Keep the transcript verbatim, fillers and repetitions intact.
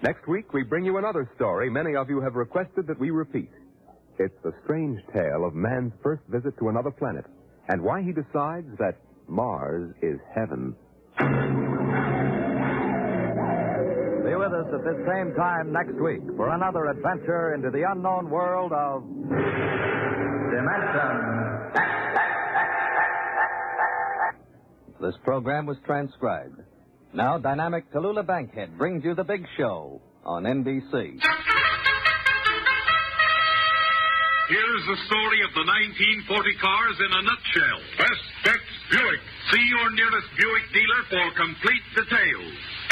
Next week, we bring you another story many of you have requested that we repeat. It's the strange tale of man's first visit to another planet and why he decides that Mars is heaven. Be with us at this same time next week for another adventure into the unknown world of Dimension. This program was transcribed. Now, dynamic Tallulah Bankhead brings you The Big Show on N B C. Here's the story of the nineteen forty cars in a nutshell. Best Bets Buick. See your nearest Buick dealer for complete details.